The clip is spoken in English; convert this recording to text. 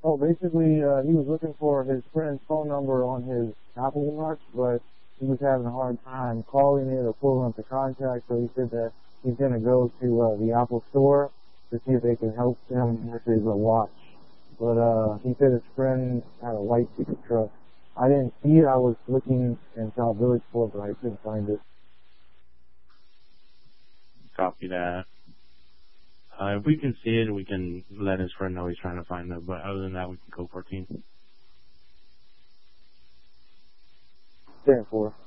Oh, basically, he was looking for his friend's phone number on his Apple Watch, but he was having a hard time calling it or pulling up the contact, so he said that he's going to go to the Apple store to see if they can help him with his watch. But he said his friend had a white pickup truck. I didn't see it. I was looking in South Village for it, but I couldn't find it. Copy that. If we can see it, we can let his friend know he's trying to find it, but other than that, we can go 14. 10-4.